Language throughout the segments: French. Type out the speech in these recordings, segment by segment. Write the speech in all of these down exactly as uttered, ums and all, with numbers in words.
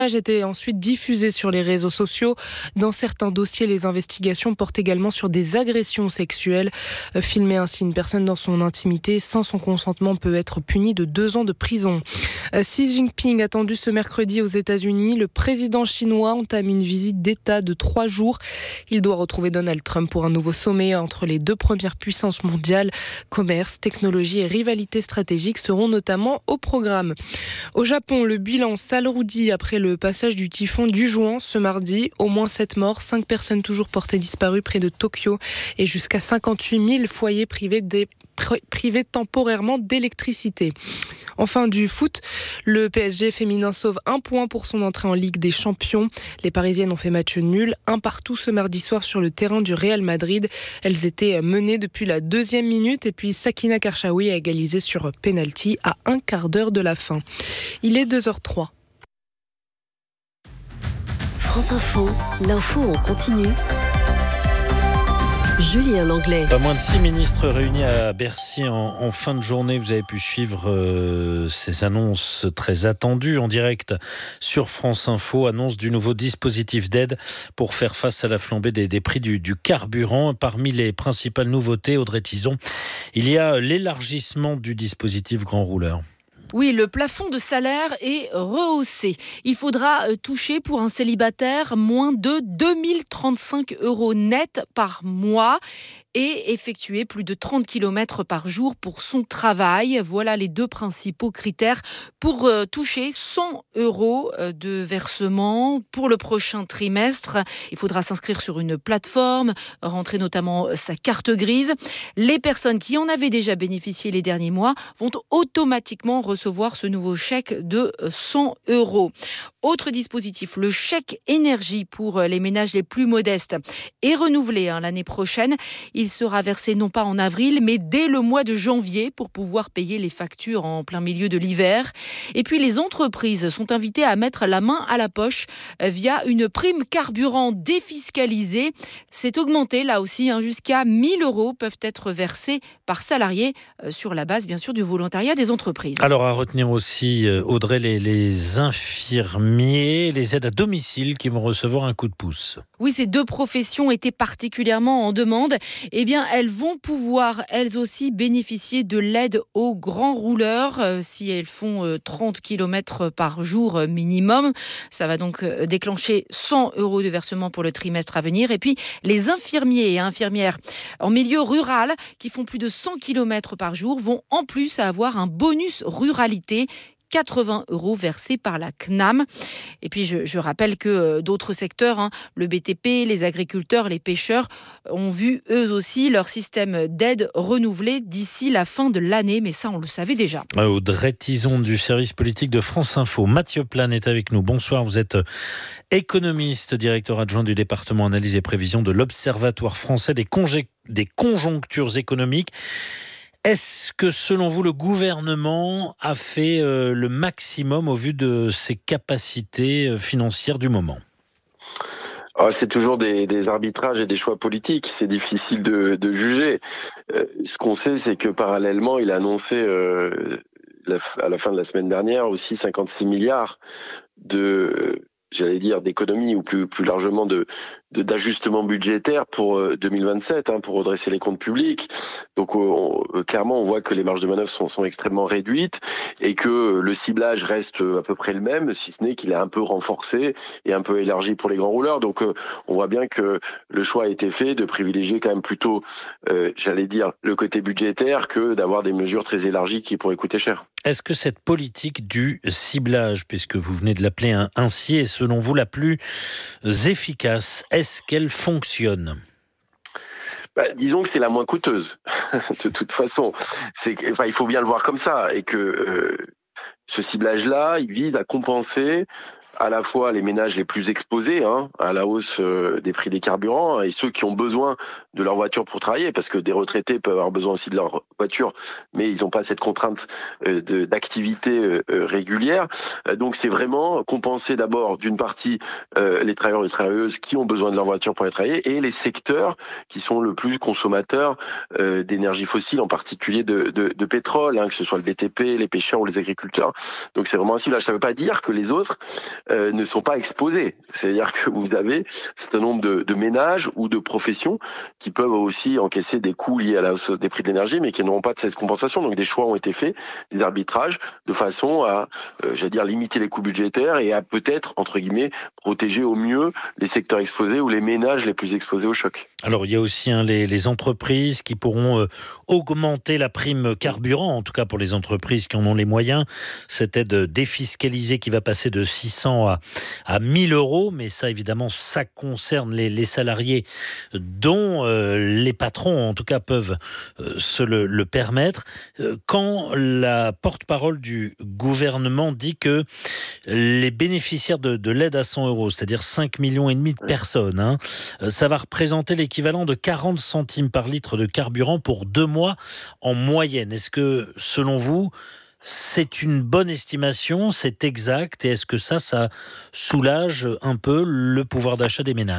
était ensuite diffusé sur les réseaux sociaux. Dans certains dossiers, les investigations portent également sur des agressions sexuelles. Euh, filmer ainsi une personne dans son intimité sans son consentement peut être puni de deux ans de prison. Euh, Xi Jinping attendu ce mercredi aux États-Unis. Le président chinois entame une visite d'État de trois jours. Il doit retrouver Donald Trump pour un nouveau sommet entre les deux premières puissances mondiales. Commerce, technologie et rivalité stratégique seront notamment au programme. Au Japon, le bilan s'alourdit après le passage du typhon Dujuan ce mardi. Au moins sept morts, cinq personnes toujours portées disparues près de Tokyo et jusqu'à cinquante-huit mille foyers privés, des, privés temporairement d'électricité. Enfin, du foot, le P S G féminin sauve un point pour son entrée en Ligue des Champions. Les Parisiennes ont fait match nul, un partout ce mardi soir sur le terrain du Real Madrid. Elles étaient menées depuis la deuxième minute et puis Sakina Karchaoui a égalisé sur penalty à un quart d'heure de la fin. Il est deux heures trois. France Info, l'info en continu. Julien Langlais. Pas moins de six ministres réunis à Bercy en, en fin de journée. Vous avez pu suivre euh, ces annonces très attendues en direct sur France Info. Annonce du nouveau dispositif d'aide pour faire face à la flambée des, des prix du, du carburant. Parmi les principales nouveautés, Audrey Tizon, il y a l'élargissement du dispositif grand rouleur. Oui, le plafond de salaire est rehaussé. Il faudra toucher pour un célibataire moins de deux mille trente-cinq euros net par mois et effectuer plus de trente kilomètres par jour pour son travail. Voilà les deux principaux critères pour euh, toucher cent euros de versement pour le prochain trimestre. Il faudra s'inscrire sur une plateforme, rentrer notamment sa carte grise. Les personnes qui en avaient déjà bénéficié les derniers mois vont automatiquement recevoir ce nouveau chèque de cent euros. Autre dispositif, le chèque énergie pour les ménages les plus modestes est renouvelé hein, l'année prochaine. Il sera versé non pas en avril, mais dès le mois de janvier pour pouvoir payer les factures en plein milieu de l'hiver. Et puis les entreprises sont invitées à mettre la main à la poche via une prime carburant défiscalisée. C'est augmenté là aussi, hein, jusqu'à mille euros peuvent être versés par salarié euh, sur la base bien sûr du volontariat des entreprises. Alors à retenir aussi, Audrey, les, les infirmiers, les aides à domicile qui vont recevoir un coup de pouce. Oui, ces deux professions étaient particulièrement en demande. Eh bien, elles vont pouvoir, elles aussi, bénéficier de l'aide aux grands rouleurs euh, si elles font euh, trente kilomètres par jour euh, minimum. Ça va donc euh, déclencher cent euros de versement pour le trimestre à venir. Et puis, les infirmiers et infirmières en milieu rural qui font plus de cent kilomètres par jour vont en plus avoir un bonus ruralité. quatre-vingts euros versés par la C N A M. Et puis, je, je rappelle que euh, d'autres secteurs, hein, le B T P, les agriculteurs, les pêcheurs, ont vu eux aussi leur système d'aide renouvelé d'ici la fin de l'année. Mais ça, on le savait déjà. Audrey Tizon du service politique de France Info. Mathieu Plane est avec nous. Bonsoir, vous êtes économiste, directeur adjoint du département analyse et prévision de l'Observatoire français des, congé- des conjonctures économiques. Est-ce que, selon vous, le gouvernement a fait euh, le maximum au vu de ses capacités financières du moment ? Ah, c'est toujours des, des arbitrages et des choix politiques. C'est difficile de, de juger. Euh, ce qu'on sait, c'est que parallèlement, il a annoncé euh, la, à la fin de la semaine dernière aussi cinquante-six milliards de... j'allais dire d'économie ou plus plus largement de, de d'ajustement budgétaire pour euh, deux mille vingt-sept, hein, pour redresser les comptes publics. Donc on, on, clairement on voit que les marges de manœuvre sont, sont extrêmement réduites et que le ciblage reste à peu près le même, si ce n'est qu'il est un peu renforcé et un peu élargi pour les grands rouleurs. Donc euh, on voit bien que le choix a été fait de privilégier quand même plutôt, euh, j'allais dire, le côté budgétaire que d'avoir des mesures très élargies qui pourraient coûter cher. Est-ce que cette politique du ciblage, puisque vous venez de l'appeler ainsi, est selon vous la plus efficace ? Est-ce qu'elle fonctionne ? Bah, disons que c'est la moins coûteuse, de toute façon. C'est, enfin, il faut bien le voir comme ça, et que euh, ce ciblage-là, il vise à compenser à la fois les ménages les plus exposés hein, à la hausse euh, des prix des carburants et ceux qui ont besoin de leur voiture pour travailler, parce que des retraités peuvent avoir besoin aussi de leur voiture, mais ils n'ont pas cette contrainte euh, de, d'activité euh, régulière. Euh, donc c'est vraiment compenser d'abord d'une partie euh, les travailleurs et les travailleuses qui ont besoin de leur voiture pour aller travailler et les secteurs qui sont le plus consommateurs euh, d'énergie fossile, en particulier de, de, de pétrole, hein, que ce soit le B T P, les pêcheurs ou les agriculteurs. Donc c'est vraiment un ciblage. Ça ne veut pas dire que les autres euh, ne sont pas exposés. C'est-à-dire que vous avez un certain nombre de, de ménages ou de professions qui peuvent aussi encaisser des coûts liés à la hausse des prix de l'énergie, mais qui n'auront pas de cette compensation. Donc des choix ont été faits, des arbitrages, de façon à, euh, j'allais dire, limiter les coûts budgétaires et à peut-être, entre guillemets, protéger au mieux les secteurs exposés ou les ménages les plus exposés au choc. Alors il y a aussi hein, les, les entreprises qui pourront euh, augmenter la prime carburant, en tout cas pour les entreprises qui en ont les moyens. Cette aide défiscalisée qui va passer de six cents à, à mille euros, mais ça évidemment ça concerne les, les salariés dont euh, les patrons en tout cas peuvent euh, se le, le permettre. Euh, quand la porte-parole du gouvernement dit que les bénéficiaires de, de l'aide à cent euros, c'est-à-dire cinq millions et demi de personnes, hein, ça va représenter l'équivalent de quarante centimes par litre de carburant pour deux mois en moyenne. Est-ce que, selon vous, c'est une bonne estimation, c'est exact, et est-ce que ça, ça soulage un peu le pouvoir d'achat des ménages ?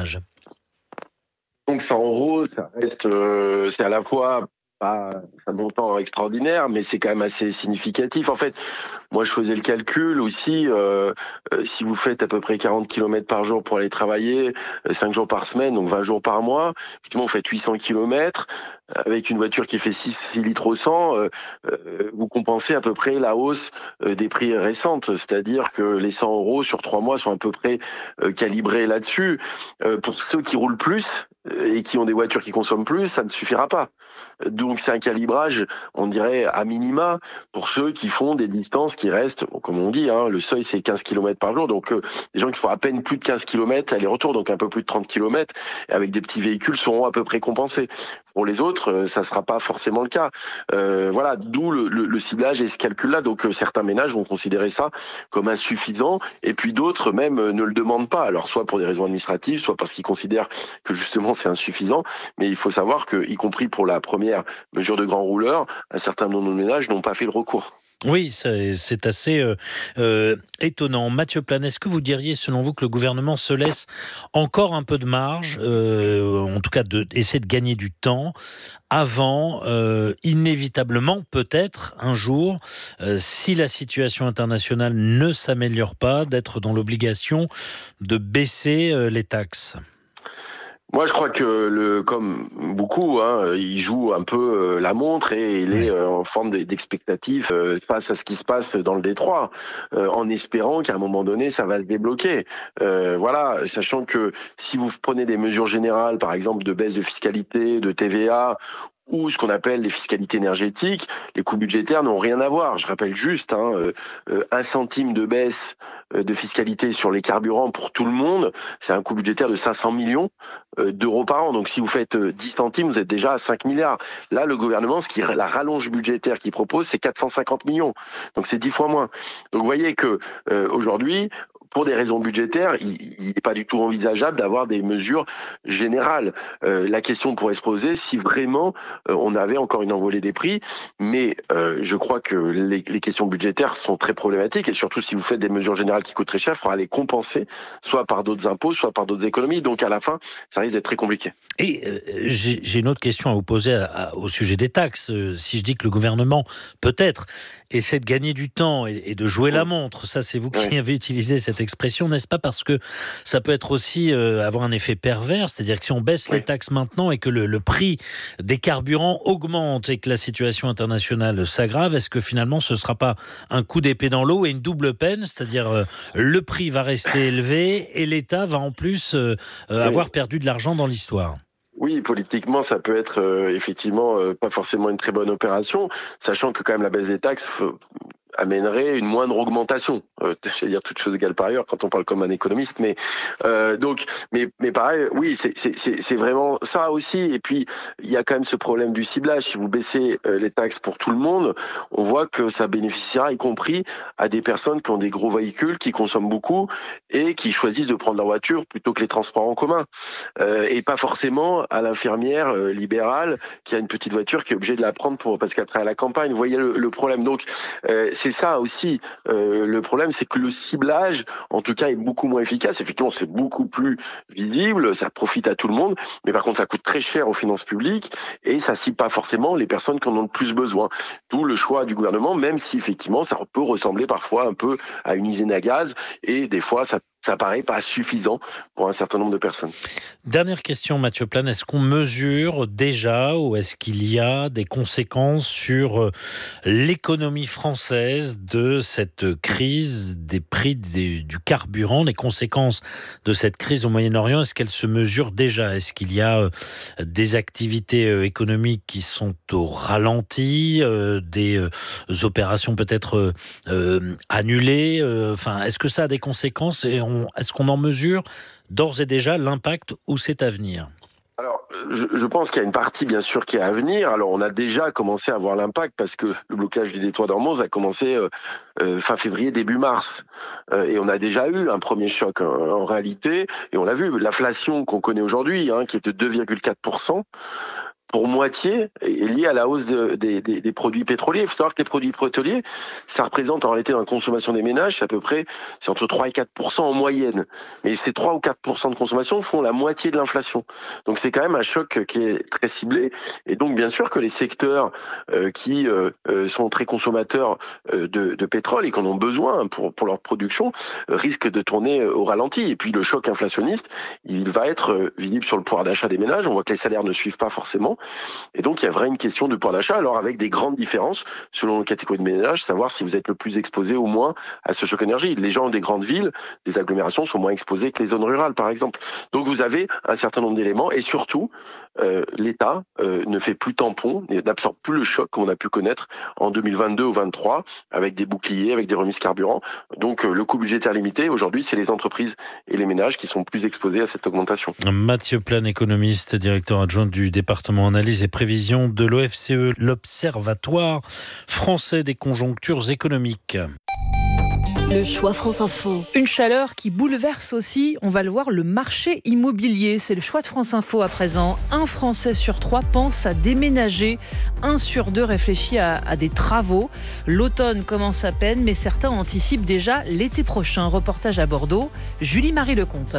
Donc cent euros, ça reste, euh, c'est à la fois pas un montant extraordinaire, mais c'est quand même assez significatif. En fait, moi, je faisais le calcul aussi. Euh, euh, si vous faites à peu près quarante kilomètres par jour pour aller travailler, euh, cinq jours par semaine, donc vingt jours par mois, effectivement, vous faites huit cents kilomètres. Avec une voiture qui fait six litres au cent, euh, euh, vous compensez à peu près la hausse euh, des prix récentes. C'est-à-dire que les cent euros sur trois mois sont à peu près euh, calibrés là-dessus. Euh, pour ceux qui roulent plus et qui ont des voitures qui consomment plus, ça ne suffira pas. Donc c'est un calibrage, on dirait, à minima pour ceux qui font des distances qui restent, comme on dit, hein, le seuil c'est quinze kilomètres par jour. Donc euh, les gens qui font à peine plus de quinze kilomètres aller-retour, donc un peu plus de trente kilomètres, avec des petits véhicules seront à peu près compensés. Pour les autres, ça ne sera pas forcément le cas. Euh, voilà, d'où le, le, le ciblage et ce calcul-là. Donc euh, certains ménages vont considérer ça comme insuffisant, et puis d'autres même euh, ne le demandent pas. Alors soit pour des raisons administratives, soit parce qu'ils considèrent que justement c'est insuffisant. Mais il faut savoir que, y compris pour la première mesure de grand rouleur, un certain nombre de ménages n'ont pas fait le recours. Oui, c'est, c'est assez euh, euh, étonnant. Mathieu Plane, est-ce que vous diriez, selon vous, que le gouvernement se laisse encore un peu de marge, euh, en tout cas de, essayer de gagner du temps, avant, euh, inévitablement, peut-être, un jour, euh, si la situation internationale ne s'améliore pas, d'être dans l'obligation de baisser euh, les taxes ? Moi, je crois que, le, comme beaucoup, hein, il joue un peu euh, la montre et il est euh, en forme d'expectative euh, face à ce qui se passe dans le détroit, euh, en espérant qu'à un moment donné, ça va se débloquer. Euh, voilà, sachant que si vous prenez des mesures générales, par exemple de baisse de fiscalité, de T V A, ou ce qu'on appelle les fiscalités énergétiques, les coûts budgétaires n'ont rien à voir. Je rappelle juste, hein, euh, un centime de baisse de fiscalité sur les carburants pour tout le monde, c'est un coût budgétaire de cinq cents millions d'euros par an. Donc si vous faites dix centimes, vous êtes déjà à cinq milliards. Là, le gouvernement, ce qui, la rallonge budgétaire qu'il propose, c'est quatre cent cinquante millions. Donc c'est dix fois moins. Donc vous voyez que euh, aujourd'hui, pour des raisons budgétaires, il n'est pas du tout envisageable d'avoir des mesures générales. Euh, la question pourrait se poser si vraiment euh, on avait encore une envolée des prix, mais euh, je crois que les, les questions budgétaires sont très problématiques, et surtout si vous faites des mesures générales qui coûtent très cher, il faudra les compenser, soit par d'autres impôts, soit par d'autres économies. Donc à la fin, ça risque d'être très compliqué. Et euh, j'ai, j'ai une autre question à vous poser à, à, au sujet des taxes. Euh, si je dis que le gouvernement, peut-être, essaie de gagner du temps et, et de jouer oui. la montre, ça c'est vous qui oui. avez utilisé cette expression, n'est-ce pas? Parce que ça peut être aussi euh, avoir un effet pervers, c'est-à-dire que si on baisse oui. les taxes maintenant et que le, le prix des carburants augmente et que la situation internationale s'aggrave, est-ce que finalement ce ne sera pas un coup d'épée dans l'eau et une double peine, c'est-à-dire euh, le prix va rester élevé et l'État va en plus euh, euh, oui. avoir perdu de l'argent dans l'histoire? Oui, politiquement, ça peut être euh, effectivement euh, pas forcément une très bonne opération, sachant que quand même la baisse des taxes faut, amènerait une moindre augmentation. Euh, je vais dire toutes choses égales par ailleurs quand on parle comme un économiste, mais euh, donc, mais mais pareil, oui, c'est c'est c'est c'est vraiment ça aussi. Et puis il y a quand même ce problème du ciblage. Si vous baissez euh, les taxes pour tout le monde, on voit que ça bénéficiera, y compris à des personnes qui ont des gros véhicules, qui consomment beaucoup et qui choisissent de prendre leur voiture plutôt que les transports en commun, euh, et pas forcément à l'infirmière euh, libérale qui a une petite voiture qui est obligée de la prendre pour parce qu'elle travaille à la campagne. Vous voyez le, le problème. Donc euh, c'est ça aussi. Euh, le problème, c'est que le ciblage, en tout cas, est beaucoup moins efficace. Effectivement, c'est beaucoup plus visible, ça profite à tout le monde, mais par contre, ça coûte très cher aux finances publiques et ça cible pas forcément les personnes qui en ont le plus besoin. D'où le choix du gouvernement, même si effectivement, ça peut ressembler parfois un peu à une usine à gaz et des fois, ça ça paraît pas suffisant pour un certain nombre de personnes. Dernière question, Mathieu Plane, est-ce qu'on mesure déjà ou est-ce qu'il y a des conséquences sur l'économie française de cette crise des prix des, du carburant, les conséquences de cette crise au Moyen-Orient, est-ce qu'elles se mesurent déjà? Est-ce qu'il y a des activités économiques qui sont au ralenti, des opérations peut-être annulées? Enfin, est-ce que ça a des conséquences et on Est-ce qu'on en mesure d'ores et déjà l'impact ou c'est à venir? Alors, je, je pense qu'il y a une partie, bien sûr, qui est à venir. Alors, on a déjà commencé à voir l'impact parce que le blocage du détroit d'Ormuz a commencé euh, euh, fin février, début mars. Euh, et on a déjà eu un premier choc hein, en réalité. Et on l'a vu, l'inflation qu'on connaît aujourd'hui, hein, qui est de deux virgule quatre pour cent, pour moitié est liée à la hausse de, des, des, des produits pétroliers. Il faut savoir que les produits pétroliers, ça représente en réalité dans la consommation des ménages, c'est à peu près c'est entre trois et quatre pour cent en moyenne. Mais ces trois ou quatre pour cent de consommation font la moitié de l'inflation. Donc c'est quand même un choc qui est très ciblé. Et donc bien sûr que les secteurs euh, qui euh, sont très consommateurs euh, de, de pétrole et qui en ont besoin pour, pour leur production euh, risquent de tourner au ralenti. Et puis le choc inflationniste, il va être euh, visible sur le pouvoir d'achat des ménages. On voit que les salaires ne suivent pas forcément. Et donc, il y a vraiment une question de pouvoir d'achat, alors avec des grandes différences selon les catégories de ménage, savoir si vous êtes le plus exposé au moins à ce choc énergie. Les gens des grandes villes, des agglomérations sont moins exposés que les zones rurales, par exemple. Donc, vous avez un certain nombre d'éléments et surtout, euh, l'État euh, ne fait plus tampon, n'absorbe plus le choc qu'on a pu connaître en deux mille vingt-deux ou vingt-trois avec des boucliers, avec des remises carburant. Donc, euh, le coût budgétaire limité, aujourd'hui, c'est les entreprises et les ménages qui sont plus exposés à cette augmentation. Mathieu Plane, économiste, directeur adjoint du département analyse et prévision de l'O F C E, l'Observatoire français des conjonctures économiques. Le choix France Info. Une chaleur qui bouleverse aussi, on va le voir, le marché immobilier. C'est le choix de France Info à présent. Un Français sur trois pense à déménager. Un sur deux réfléchit à, à des travaux. L'automne commence à peine, mais certains anticipent déjà l'été prochain. Reportage à Bordeaux. Julie-Marie Lecomte.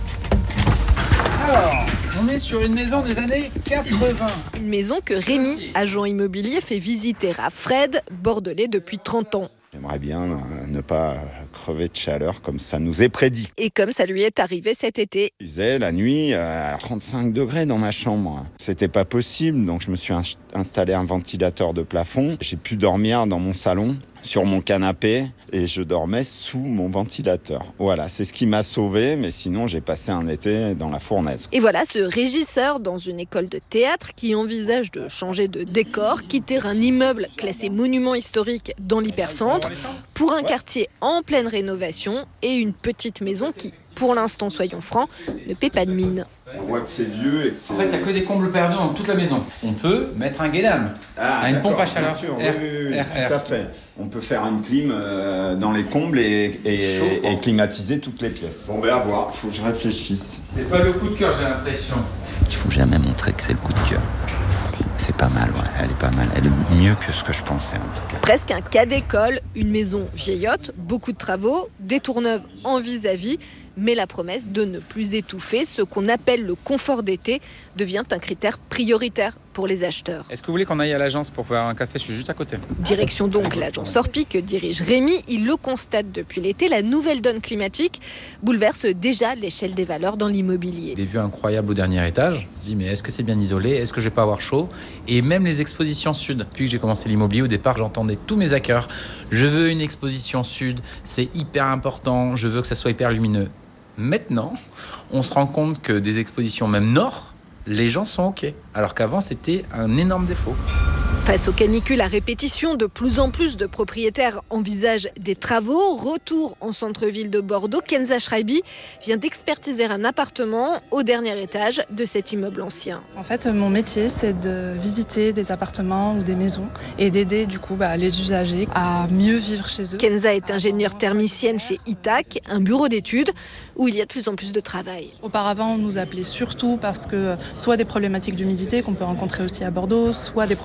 Alors, on est sur une maison des années quatre-vingts. Une maison que Rémi, agent immobilier, fait visiter à Fred, bordelais depuis trente ans. J'aimerais bien ne pas crever de chaleur comme ça nous est prédit. Et comme ça lui est arrivé cet été. Je disais la nuit à trente-cinq degrés dans ma chambre. C'était pas possible, donc je me suis installé un ventilateur de plafond. J'ai pu dormir dans mon salon, sur mon canapé, et je dormais sous mon ventilateur. Voilà, c'est ce qui m'a sauvé, mais sinon j'ai passé un été dans la fournaise. Et voilà ce régisseur dans une école de théâtre qui envisage de changer de décor, quitter un immeuble classé monument historique dans l'hypercentre pour un quartier en pleine rénovation et une petite maison qui, pour l'instant, soyons francs, ne paie pas de mine. On voit que c'est vieux et que c'est... En fait, il n'y a que des combles perdus dans toute la maison. On peut mettre un guédame, ah, une pompe à chaleur. Sûr, R, oui, oui, oui, R, tout à fait. On peut faire une clim euh, dans les combles et, et, et climatiser toutes les pièces. Bon, ben à voir, il faut que je réfléchisse. C'est pas le coup de cœur, j'ai l'impression. Il faut jamais montrer que c'est le coup de cœur. C'est pas mal, ouais. Elle est pas mal. Elle est mieux que ce que je pensais, en tout cas. Presque un cas d'école, une maison vieillotte, beaucoup de travaux, des tourneuves en vis-à-vis, mais la promesse de ne plus étouffer, ce qu'on appelle le confort d'été, devient un critère prioritaire pour les acheteurs. Est-ce que vous voulez qu'on aille à l'agence pour faire un café? Je suis juste à côté. Direction donc l'agence Orpi que dirige Rémi. Il le constate depuis l'été, la nouvelle donne climatique bouleverse déjà l'échelle des valeurs dans l'immobilier. Des vues incroyables au dernier étage. Je me dis mais est-ce que c'est bien isolé? Est-ce que je vais pas avoir chaud? Et même les expositions sud. Depuis que j'ai commencé l'immobilier, au départ j'entendais tous mes hackers. Je veux une exposition sud, c'est hyper important, je veux que ça soit hyper lumineux. Maintenant, on se rend compte que des expositions même nord, les gens sont OK. Alors qu'avant, c'était un énorme défaut. Face aux canicules à répétition, de plus en plus de propriétaires envisagent des travaux. Retour en centre-ville de Bordeaux, Kenza Schreiby vient d'expertiser un appartement au dernier étage de cet immeuble ancien. En fait, mon métier, c'est de visiter des appartements ou des maisons et d'aider du coup bah, les usagers à mieux vivre chez eux. Kenza est ingénieure thermicienne chez Itac, un bureau d'études où il y a de plus en plus de travail. Auparavant, on nous appelait surtout parce que soit des problématiques d'humidité qu'on peut rencontrer aussi à Bordeaux, soit des problématiques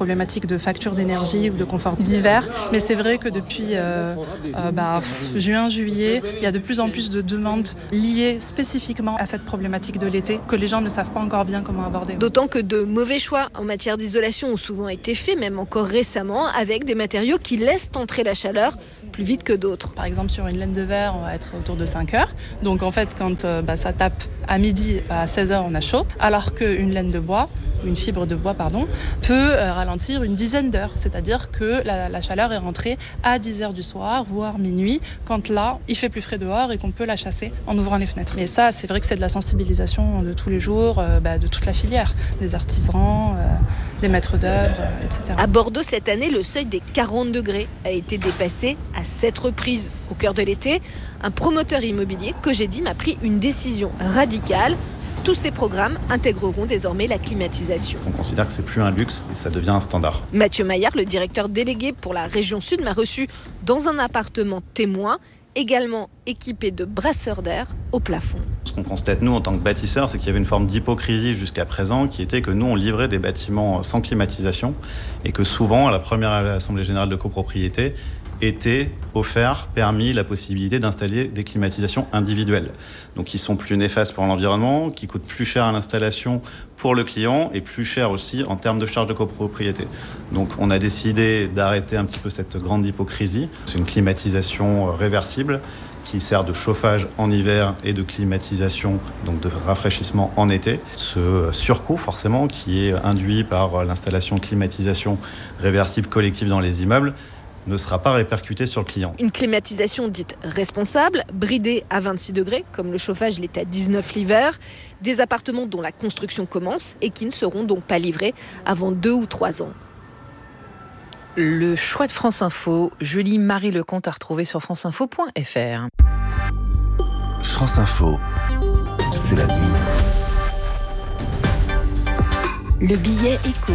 de factures d'énergie ou de confort d'hiver. Mais c'est vrai que depuis euh, euh, bah, juin, juillet, il y a de plus en plus de demandes liées spécifiquement à cette problématique de l'été que les gens ne savent pas encore bien comment aborder. D'autant que de mauvais choix en matière d'isolation ont souvent été faits, même encore récemment, avec des matériaux qui laissent entrer la chaleur plus vite que d'autres. Par exemple, sur une laine de verre, on va être autour de cinq heures. Donc en fait, quand euh, bah, ça tape à midi, à seize heures, on a chaud. Alors qu'une laine de bois, une fibre de bois, pardon, peut euh, ralentir une dizaine d'heures. C'est-à-dire que la, la chaleur est rentrée à dix heures du soir, voire minuit, quand là, il fait plus frais dehors et qu'on peut la chasser en ouvrant les fenêtres. Mais ça, c'est vrai que c'est de la sensibilisation de tous les jours, euh, bah, de toute la filière, des artisans, euh, des maîtres d'œuvre, euh, et cetera. À Bordeaux, cette année, le seuil des quarante degrés a été dépassé à sept reprises. Au cœur de l'été, un promoteur immobilier, Cogedim, a pris une décision radicale. Tous ces programmes intégreront désormais la climatisation. On considère que c'est plus un luxe et ça devient un standard. Mathieu Maillard, le directeur délégué pour la région Sud, m'a reçu dans un appartement témoin, également équipé de brasseurs d'air au plafond. Ce qu'on constate, nous, en tant que bâtisseurs, c'est qu'il y avait une forme d'hypocrisie jusqu'à présent, qui était que nous, on livrait des bâtiments sans climatisation et que souvent, à la première Assemblée Générale de Copropriété, était offert, permis la possibilité d'installer des climatisations individuelles. Donc qui sont plus néfastes pour l'environnement, qui coûtent plus cher à l'installation pour le client et plus cher aussi en termes de charges de copropriété. Donc on a décidé d'arrêter un petit peu cette grande hypocrisie. C'est une climatisation réversible qui sert de chauffage en hiver et de climatisation, donc de rafraîchissement en été. Ce surcoût, forcément, qui est induit par l'installation de climatisation réversible collective dans les immeubles, ne sera pas répercuté sur le client. Une climatisation dite responsable, bridée à vingt-six degrés, comme le chauffage l'est à dix-neuf l'hiver. Des appartements dont la construction commence et qui ne seront donc pas livrés avant deux ou trois ans. Le choix de France Info, Julie Marie Lecomte à retrouver sur franceinfo point f r. France Info, c'est la nuit. Le billet écho.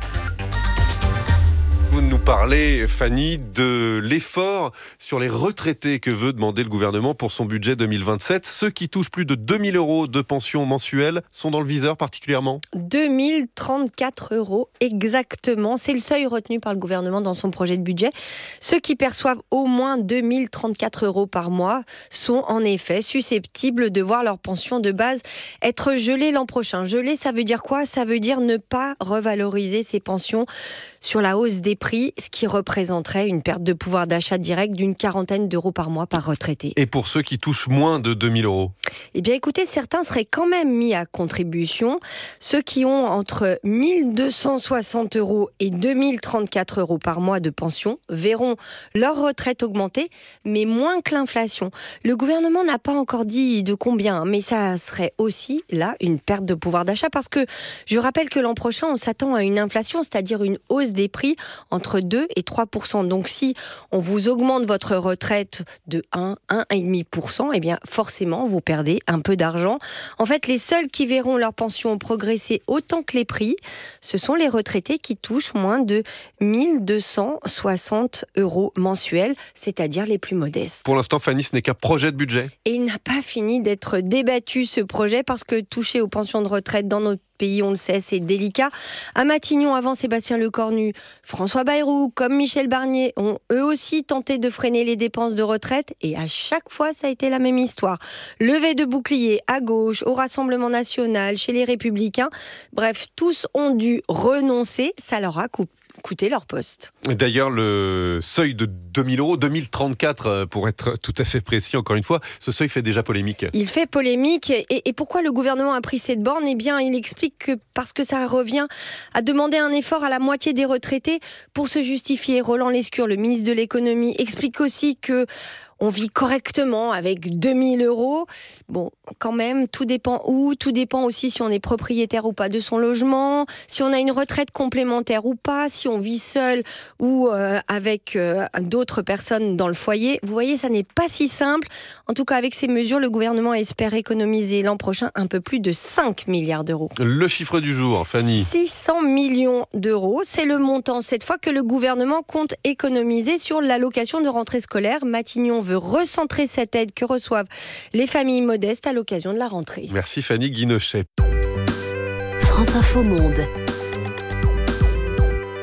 Vous nous parlez, Fanny, de l'effort sur les retraités que veut demander le gouvernement pour son budget deux mille vingt-sept. Ceux qui touchent plus de deux mille euros de pension mensuelle sont dans le viseur particulièrement ? deux mille trente-quatre euros exactement. C'est le seuil retenu par le gouvernement dans son projet de budget. Ceux qui perçoivent au moins deux mille trente-quatre euros par mois sont en effet susceptibles de voir leur pension de base être gelée l'an prochain. Gelée, ça veut dire quoi ? Ça veut dire ne pas revaloriser ces pensions sur la hausse des prix, ce qui représenterait une perte de pouvoir d'achat direct d'une quarantaine d'euros par mois par retraité. Et pour ceux qui touchent moins de deux mille euros ? Eh bien écoutez, certains seraient quand même mis à contribution. Ceux qui ont entre mille deux cent soixante euros et deux mille trente-quatre euros par mois de pension verront leur retraite augmenter, mais moins que l'inflation. Le gouvernement n'a pas encore dit de combien, mais ça serait aussi là une perte de pouvoir d'achat parce que je rappelle que l'an prochain, on s'attend à une inflation, c'est-à-dire une hausse des prix entre deux et trois pour cent. Donc si on vous augmente votre retraite de un à un virgule cinq pour cent, eh bien forcément vous perdez un peu d'argent. En fait, les seuls qui verront leur pension progresser autant que les prix, ce sont les retraités qui touchent moins de mille deux cent soixante euros mensuels, c'est-à-dire les plus modestes. Pour l'instant, Fanny, ce n'est qu'un projet de budget. Et il n'a pas fini d'être débattu ce projet parce que toucher aux pensions de retraite dans notre pays, on le sait, c'est délicat. À Matignon, avant Sébastien Lecornu, François Bayrou, comme Michel Barnier, ont eux aussi tenté de freiner les dépenses de retraite et à chaque fois, ça a été la même histoire. Levée de bouclier à gauche, au Rassemblement national, chez les Républicains. Bref, tous ont dû renoncer, ça leur a coupé. coûter leur poste. D'ailleurs, le seuil de deux mille euros, deux mille trente-quatre pour être tout à fait précis, encore une fois, ce seuil fait déjà polémique. Il fait polémique. Et, et pourquoi le gouvernement a pris cette borne ? Eh bien, il explique que parce que ça revient à demander un effort à la moitié des retraités pour se justifier. Roland Lescure, le ministre de l'économie, explique aussi que on vit correctement avec deux mille euros. Bon, quand même, tout dépend où. Tout dépend aussi si on est propriétaire ou pas de son logement, si on a une retraite complémentaire ou pas, si on vit seul ou euh, avec euh, d'autres personnes dans le foyer. Vous voyez, ça n'est pas si simple. En tout cas, avec ces mesures, le gouvernement espère économiser l'an prochain un peu plus de cinq milliards d'euros. Le chiffre du jour, Fanny. six cents millions d'euros. C'est le montant, cette fois, que le gouvernement compte économiser sur l'allocation de rentrée scolaire. Matignon veut recentrer cette aide que reçoivent les familles modestes à l'occasion de la rentrée. Merci Fanny Guinochet. France Info Monde.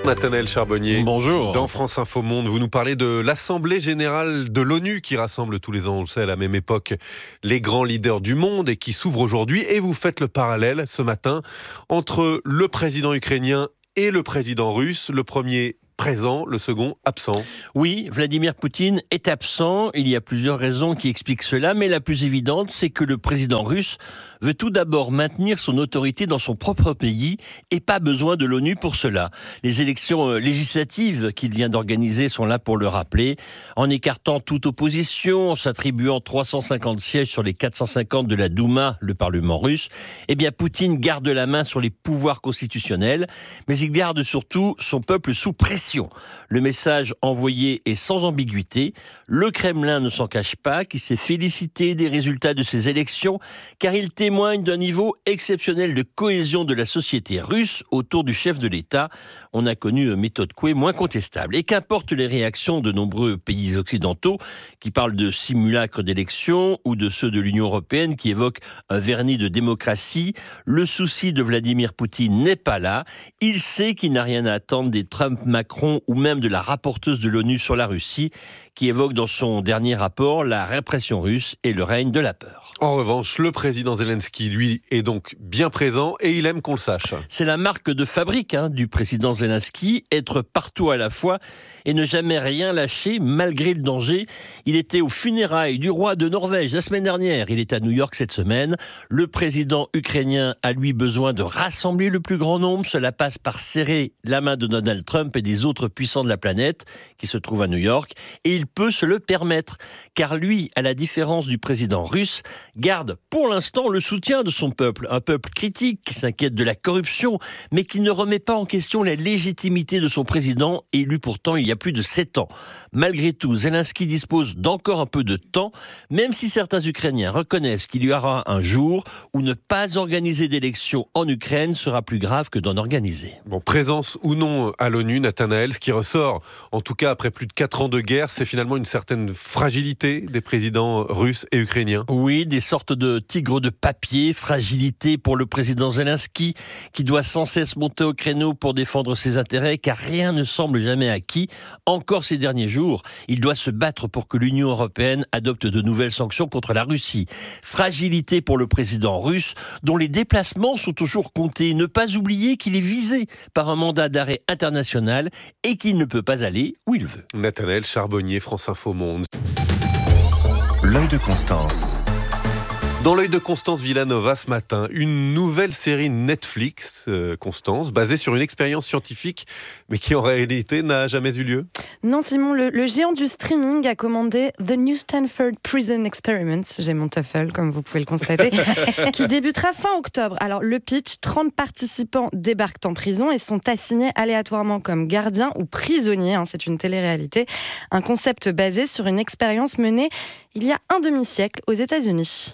Nathanaël Charbonnier. Bonjour. Dans France Info Monde, vous nous parlez de l'Assemblée Générale de l'ONU qui rassemble tous les ans, on le sait, à la même époque, les grands leaders du monde et qui s'ouvre aujourd'hui. Et vous faites le parallèle ce matin entre le président ukrainien et le président russe. Le premier présent, le second absent. Oui, Vladimir Poutine est absent. Il y a plusieurs raisons qui expliquent cela, mais la plus évidente, c'est que le président russe veut tout d'abord maintenir son autorité dans son propre pays et pas besoin de l'ONU pour cela. Les élections législatives qu'il vient d'organiser sont là pour le rappeler. En écartant toute opposition, en s'attribuant trois cent cinquante sièges sur les quatre cent cinquante de la Douma, le Parlement russe, eh bien Poutine garde la main sur les pouvoirs constitutionnels, mais il garde surtout son peuple sous pression. Le message envoyé est sans ambiguïté. Le Kremlin ne s'en cache pas, qui s'est félicité des résultats de ces élections, car il témoigne d'un niveau exceptionnel de cohésion de la société russe autour du chef de l'État. On a connu une méthode Coué moins contestable. Et qu'importe les réactions de nombreux pays occidentaux qui parlent de simulacre d'élections ou de ceux de l'Union européenne qui évoquent un vernis de démocratie, le souci de Vladimir Poutine n'est pas là. Il sait qu'il n'a rien à attendre des Trump-Macron ou même de la rapporteuse de l'ONU sur la Russie, qui évoque dans son dernier rapport la répression russe et le règne de la peur. En revanche, le président Zelensky, lui, est donc bien présent et il aime qu'on le sache. C'est la marque de fabrique hein, du président Zelensky, être partout à la fois et ne jamais rien lâcher malgré le danger. Il était aux funérailles du roi de Norvège la semaine dernière, il est à New York cette semaine. Le président ukrainien a lui besoin de rassembler le plus grand nombre, cela passe par serrer la main de Donald Trump et des autres puissants de la planète qui se trouvent à New York, et il peut se le permettre, car lui, à la différence du président russe, garde pour l'instant le soutien de son peuple, un peuple critique qui s'inquiète de la corruption, mais qui ne remet pas en question la légitimité de son président, élu pourtant il y a plus de sept ans. Malgré tout, Zelensky dispose d'encore un peu de temps, même si certains Ukrainiens reconnaissent qu'il y aura un jour où ne pas organiser d'élections en Ukraine sera plus grave que d'en organiser. Bon, présence ou non à l'ONU, Nathanaël, ce qui ressort, en tout cas après plus de quatre ans de guerre, c'est finalement une certaine fragilité des présidents russes et ukrainiens. Oui, des sortes de tigres de papier, fragilité pour le président Zelensky, qui doit sans cesse monter au créneau pour défendre ses intérêts, car rien ne semble jamais acquis. Encore ces derniers jours, il doit se battre pour que l'Union européenne adopte de nouvelles sanctions contre la Russie. Fragilité pour le président russe, dont les déplacements sont toujours comptés. Ne pas oublier qu'il est visé par un mandat d'arrêt international et qu'il ne peut pas aller où il veut. Nathanaël Charbonnier, France Info Monde. L'œil de Constance. Dans l'œil de Constance Villanova ce matin, une nouvelle série Netflix, euh, Constance, basée sur une expérience scientifique, mais qui en réalité n'a jamais eu lieu. Non, Simon, le, le géant du streaming a commandé The New Stanford Prison Experiment, j'ai mon TOEFL comme vous pouvez le constater, qui débutera fin octobre. Alors le pitch, trente participants débarquent en prison et sont assignés aléatoirement comme gardiens ou prisonniers, hein, c'est une télé-réalité, un concept basé sur une expérience menée il y a un demi-siècle aux États-Unis.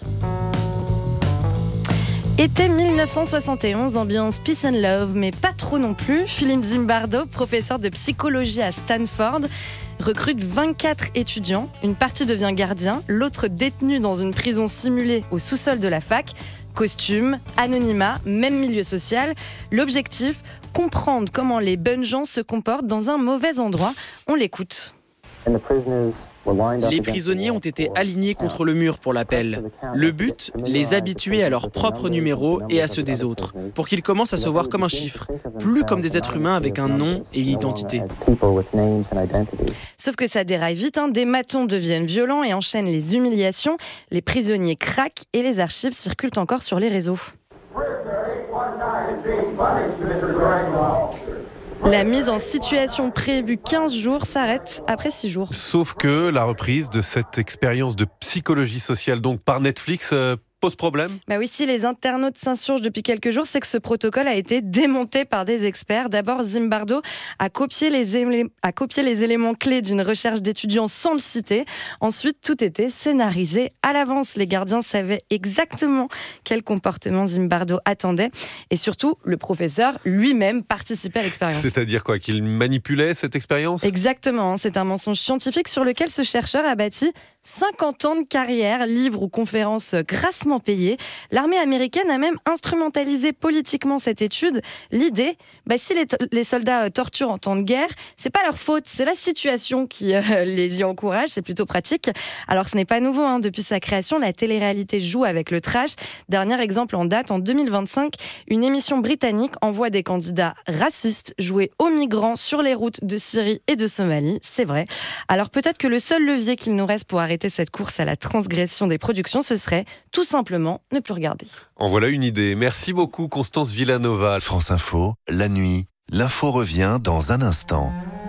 Été mille neuf cent soixante et onze, ambiance peace and love, mais pas trop non plus. Philippe Zimbardo, professeur de psychologie à Stanford, recrute vingt-quatre étudiants. Une partie devient gardien, l'autre détenu dans une prison simulée au sous-sol de la fac. Costume, anonymat, même milieu social. L'objectif, comprendre comment les bonnes gens se comportent dans un mauvais endroit. On l'écoute. Les prisonniers ont été alignés contre le mur pour l'appel. Le but, les habituer à leur propre numéro et à ceux des autres, pour qu'ils commencent à se voir comme un chiffre, plus comme des êtres humains avec un nom et une identité. Sauf que ça déraille vite, hein. Des matons deviennent violents et enchaînent les humiliations. Les prisonniers craquent et les archives circulent encore sur les réseaux. La mise en situation prévue quinze jours s'arrête après six jours. Sauf que la reprise de cette expérience de psychologie sociale donc par Netflix euh, pose problème ? Bah oui, si les internautes s'insurgent depuis quelques jours, c'est que ce protocole a été démonté par des experts. D'abord, Zimbardo a copié les, élé- a copié les éléments clés d'une recherche d'étudiants sans le citer. Ensuite, tout était scénarisé à l'avance. Les gardiens savaient exactement quel comportement Zimbardo attendait. Et surtout, le professeur lui-même participait à l'expérience. C'est-à-dire quoi ? Qu'il manipulait cette expérience ? Exactement. C'est un mensonge scientifique sur lequel ce chercheur a bâti cinquante ans de carrière, livres ou conférences grassement payées. L'armée américaine a même instrumentalisé politiquement cette étude. L'idée, bah, si les, to- les soldats torturent en temps de guerre, c'est pas leur faute, c'est la situation qui euh, les y encourage, c'est plutôt pratique. Alors ce n'est pas nouveau, hein. Depuis sa création, la télé-réalité joue avec le trash. Dernier exemple en date, en deux mille vingt-cinq, une émission britannique envoie des candidats racistes jouer aux migrants sur les routes de Syrie et de Somalie, c'est vrai. Alors peut-être que le seul levier qu'il nous reste pour arrêter cette course à la transgression des productions, ce serait tout simplement ne plus regarder. En voilà une idée. Merci beaucoup Constance Villanova. France Info, la nuit, l'info revient dans un instant.